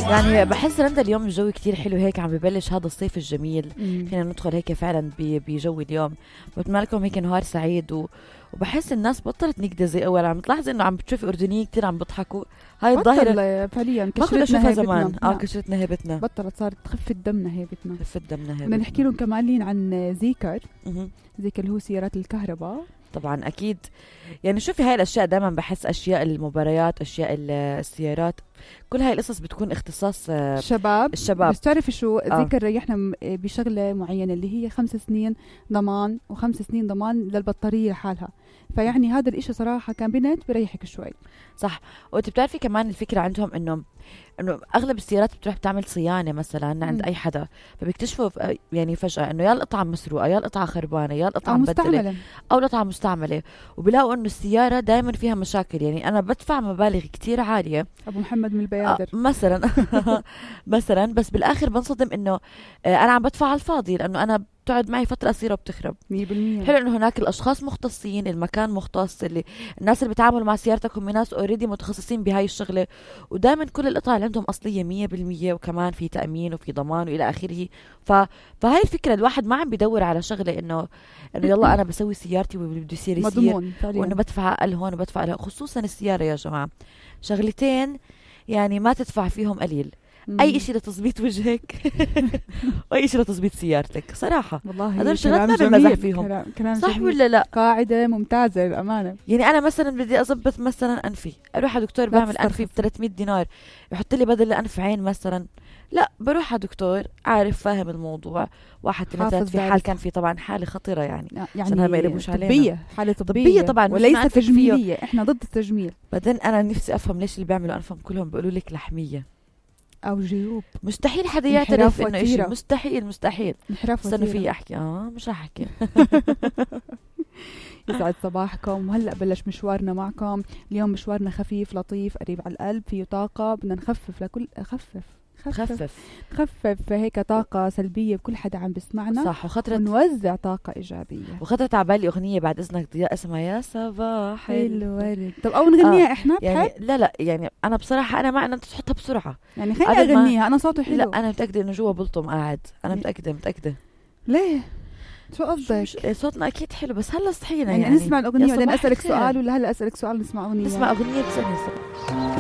يعني بحس رندا اليوم الجو كتير حلو هيك، عم ببلش هذا الصيف الجميل. فينا ندخل هيك فعلا بجو اليوم. بتمنى لكم هيك نهار سعيد وبحس الناس بطلت نكدة زي اول. عم تلاحظي انه عم بتشوفي اردنيين كتير عم بيضحكوا. هاي الظاهرة فعليا كشفتنا زمان. كشفتنا هيبتنا بطلت صارت خفة دمنا هيبتنا. خفة دمنا هيبتنا. بدنا نحكي لهم كمان عن زيكر اللي هو سيارات الكهرباء. طبعا اكيد. يعني شوفي هاي الاشياء دائما بحس اشياء المباريات، اشياء السيارات، كل هاي القصص بتكون اختصاص الشباب. بس تعرفي شو ذكر ريحنا بشغله معينه اللي هي 5 سنين ضمان و5 سنين ضمان للبطاريه لحالها. فيعني هذا الاشي صراحه كان بنت بريحك شوي. صح. وانت بتعرفي كمان الفكره عندهم انه اغلب السيارات بتروح بتعمل صيانه مثلا عند اي حدا، فبيكتشفوا يعني فجاه انه يا القطعه مسروقه، يا القطعه خربانه، يا القطعه مبدله او القطعه مستعمله، وبلاقوا انه السياره دائما فيها مشاكل. يعني انا بدفع مبالغ كتير عاليه، ابو محمد من البيادر مثلا مثلا، بس بالاخر بنصدم انه انا عم بدفع على الفاضي، لانه انا بتقعد معي فترة قصيرة وبتخرب 100%. حلو انه هناك الاشخاص مختصين، المكان مختص، اللي الناس اللي بيتعاملوا مع سيارتك هم ناس اوريدي متخصصين بهاي الشغلة، ودائما كل القطع اللي عندهم اصلية 100%، وكمان في تأمين وفي ضمان والى اخره. فهاي الفكرة الواحد ما عم بدور على شغلة انه يلا انا بسوي سيارتي وبده يصير وانه بدفع اقل هون وبدفع اقل، خصوصا السيارة يا جماعة شغلتين يعني ما تدفع فيهم قليل. اي شيء لتظبيط وجهك واي شيء لتظبيط سيارتك صراحه. والله هذول شغلات ما بنمزح فيهم. كلام صح جميل. ولا لا؟ قاعده ممتازه للامانه. يعني انا مثلا بدي اضبط مثلا انفي، اروح على دكتور بعمل انفي ب 300 دينار، يحط لي بدل الانف عين مثلا. لا، بروح على دكتور عارف فاهم الموضوع. 1 2 3. في حال كان في طبعا حاله خطيره يعني عشان ما يقلبوش علينا. طبيه، حاله طبيه طبعا وليس تجميليه. احنا ضد التجميل. بعدين انا نفسي افهم ليش اللي بيعملوا انفهم كلهم بيقولوا لك لحميه او جيوب. مستحيل حدا يعترف انه شيء مستحيل. استنوا في احكي مش راح احكي. يسعد صباحكم. وهلا بلش مشوارنا معكم اليوم. مشوارنا خفيف لطيف قريب على القلب، فيه طاقه بدنا نخفف لكل خفف هيك طاقة سلبية بكل حدا عم بسمعنا. صح. ونوزع طاقة إيجابية. وخطرت على بالي أغنية بعد إذنك ضياء اسمها يا صباح الورد. طب أو نغنيها إحنا يعني لا يعني أنا بصراحة أنا مع أن أنت تحطها بسرعة. يعني خليني أغنيها. أنا صوتي حلو. لا أنا متأكدة إنه جوا بلطم قاعد. أنا متأكدة. ليه؟ شو قصدك؟ صوتنا أكيد حلو، بس هلا صحينا يعني نسمع الأغنية ولا أسألك سؤال، ولا هلا أسألك سؤال نسمع أغنية؟ نسمع أغنية بسألني.